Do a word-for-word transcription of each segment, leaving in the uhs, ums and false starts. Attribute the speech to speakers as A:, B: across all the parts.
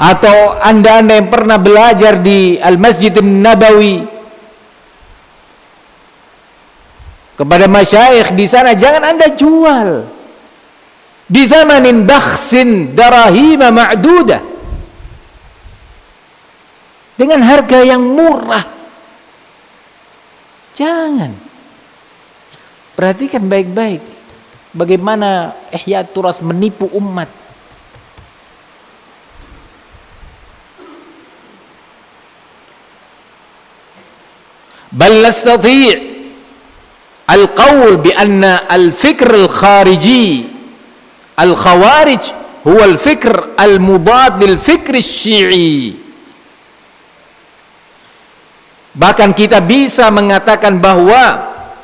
A: atau anda-anda yang pernah belajar di Al-Masjid Nabawi kepada masyayikh di sana, jangan anda jual bi thamanin bakhsin darahima ma'dudah, dengan harga yang murah. Jangan. Perhatikan baik-baik bagaimana Ihya Turas menipu umat. Bal nastati' al-qawl bi anna al-fikr al-khariji al-khawarij huwa al-fikr al-mudad lil-fikr asy-syi'i. Bahkan kita bisa mengatakan bahwa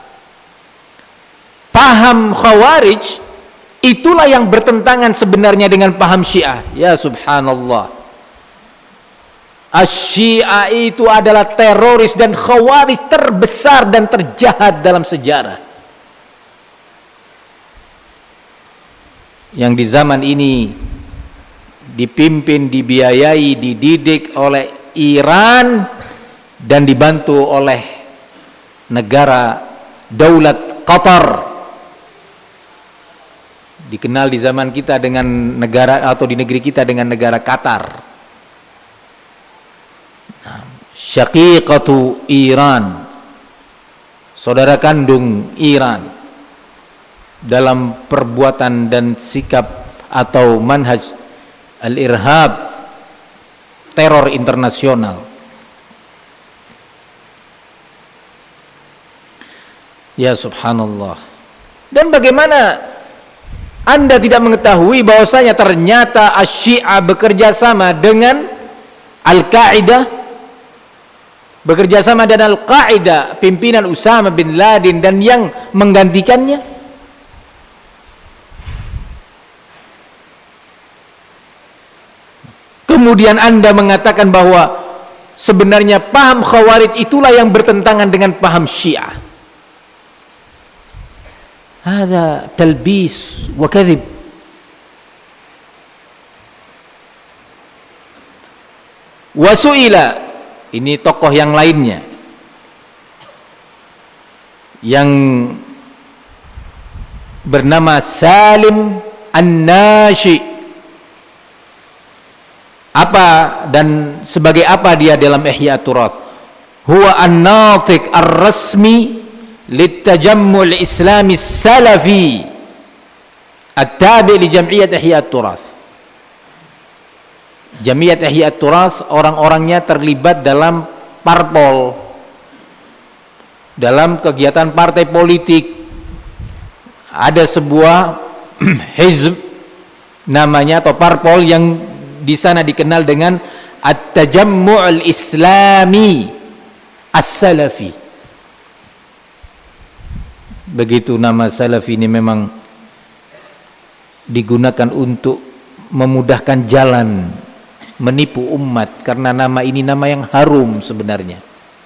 A: paham Khawarij itulah yang bertentangan sebenarnya dengan paham Syiah. Ya subhanallah. Asy-Syiah itu adalah teroris dan Khawarij terbesar dan terjahat dalam sejarah. Yang di zaman ini dipimpin, dibiayai, dididik oleh Iran dan dibantu oleh negara Daulat Qatar, dikenal di zaman kita dengan negara atau di negeri kita dengan negara Qatar. Nah, syaqiqatu Iran, saudara kandung Iran dalam perbuatan dan sikap atau manhaj al-irhab, teror internasional. Ya subhanallah. Dan bagaimana anda tidak mengetahui bahwasanya ternyata Asy-Syiah bekerja sama dengan Al-Qaeda, bekerja sama dengan Al-Qaeda, pimpinan Usama bin Laden dan yang menggantikannya. Kemudian anda mengatakan bahwa sebenarnya paham Khawarij itulah yang bertentangan dengan paham Syiah. Hada talbis wa kadhib. Wa su'ila, ini tokoh yang lainnya yang bernama Salim An-Nashi. Apa dan sebagai apa dia dalam Ihya Turas? Huwa an-natiq ar-rasmi litajammu' al-islami salafi at-tabi' li Jam'iyyat Ihya Turas. Jam'iyyat Ihya Turas orang-orangnya terlibat dalam parpol, dalam kegiatan partai politik. Ada sebuah hizb namanya atau parpol yang di sana dikenal dengan at-tajammu' al-islami as-salafi. Begitu nama Salafi ini memang digunakan untuk memudahkan jalan menipu umat, karena nama ini nama yang harum sebenarnya.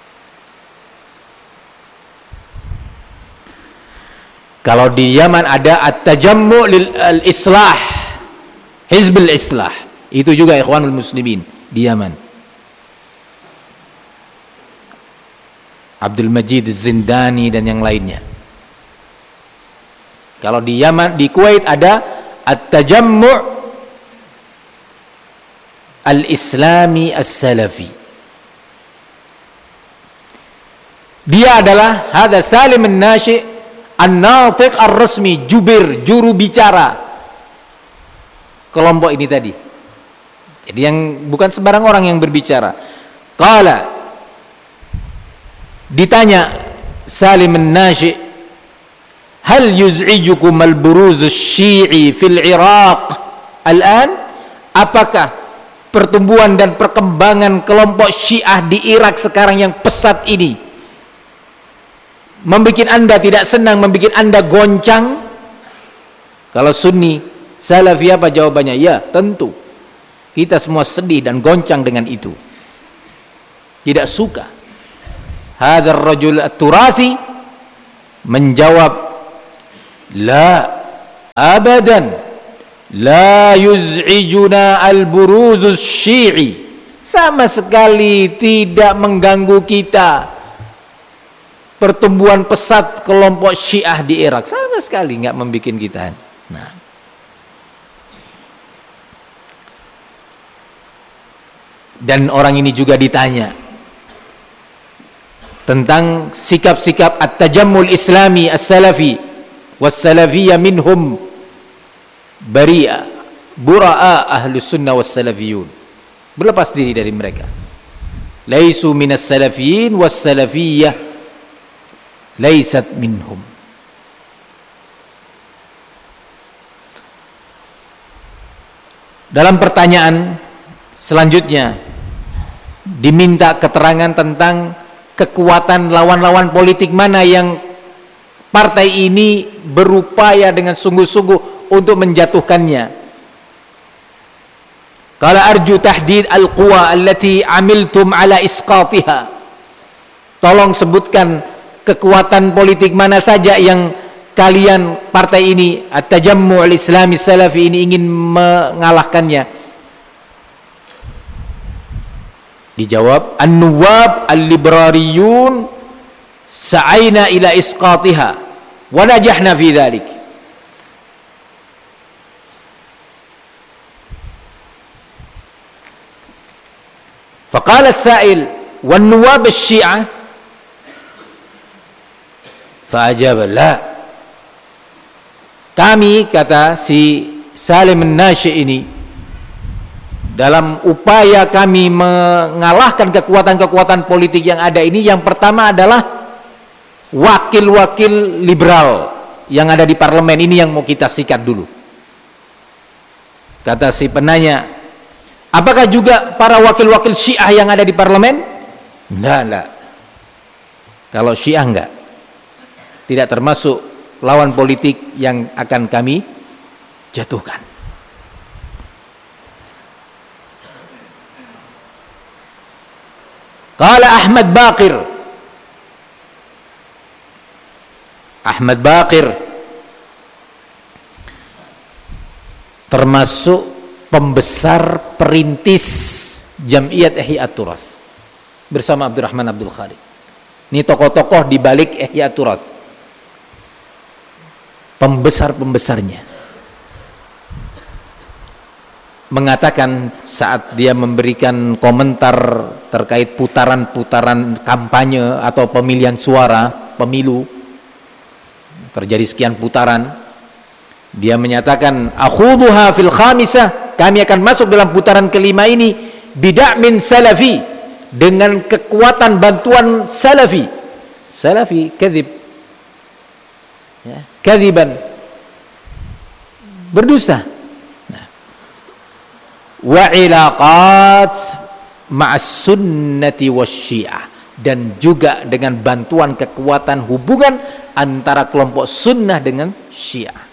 A: Kalau di Yaman ada At-Tajammu' lil-Islah, Hizbul Islah, itu juga Ikhwanul Muslimin di Yaman. Abdul Majid Az-Zindani dan yang lainnya. Kalau di Yaman, di Kuwait ada At-Tajammu' Al-Islami As-Salafi. Dia adalah hadza Salim An-Nashi An-Natiq Ar-Rasmi, jubir, juru bicara kelompok ini tadi. Jadi yang bukan sembarang orang yang berbicara. Qala, ditanya Salim An-Nashi, hal yuz'ijukum al-buruz asy-Syi'i fil Iraq al-an? Apakah pertumbuhan dan perkembangan kelompok Syiah di Irak sekarang yang pesat ini membuat anda tidak senang, membuat anda goncang? Kalau Sunni, Salafi apa jawabannya? Ya, tentu. Kita semua sedih dan goncang dengan itu. Tidak suka. Hadzal rajul at-Turathi menjawab, la abadan, La yuz'ijuna al-buruzus syi'i, sama sekali tidak mengganggu kita pertumbuhan pesat kelompok Syiah di Irak, sama sekali nggak membikin kita. Nah, dan orang ini juga ditanya tentang sikap-sikap at-tajammul islami as-salafi was-salafiyya minhum bari'a bura'a ahlus sunnah was-salafiyun, berlepas diri dari mereka. Laisu minas salafiyin was-salafiyyah laisat minhum. Dalam pertanyaan selanjutnya diminta keterangan tentang kekuatan lawan-lawan politik mana yang partai ini berupaya dengan sungguh-sungguh untuk menjatuhkannya. Qala arju tahdid al-quwa allati amiltum ala isqatiha. Tolong sebutkan kekuatan politik mana saja yang kalian partai ini at-tajammu' al-islami salafi ini ingin mengalahkannya. Dijawab, an-nuwab al-librariyun sa'aina ila isqatiha wa najahna fi dhalik. Faqala as-sa'il wan-nuwab asy-syi'ah fa'ajaba la. Kami, kata si Salim an-Nasyi ini, dalam upaya kami mengalahkan kekuatan-kekuatan politik yang ada ini, yang pertama adalah wakil-wakil liberal yang ada di parlemen ini yang mau kita sikat dulu. Kata si penanya, apakah juga para wakil-wakil Syiah yang ada di parlemen? Enggak, enggak. Kalau Syiah enggak, tidak termasuk lawan politik yang akan kami jatuhkan. Qala Ahmad Baqir, Ahmad Baqir termasuk pembesar perintis Jam'iyat Ihya Turath bersama Abdurrahman Abdul Khaliq. Ini tokoh-tokoh di balik Ihya Turath, pembesar-pembesarnya, mengatakan saat dia memberikan komentar terkait putaran-putaran kampanye atau pemilihan suara pemilu, terjadi sekian putaran, dia menyatakan akhudhuha fil khamisah, kami akan masuk dalam putaran kelima ini bida'min salafi, dengan kekuatan bantuan salafi. Salafi kadzib, ya, kadziban, berdusta. Nah, wa ilaqat ma'as sunnati wasyiah, dan juga dengan bantuan kekuatan hubungan antara kelompok sunnah dengan Syiah.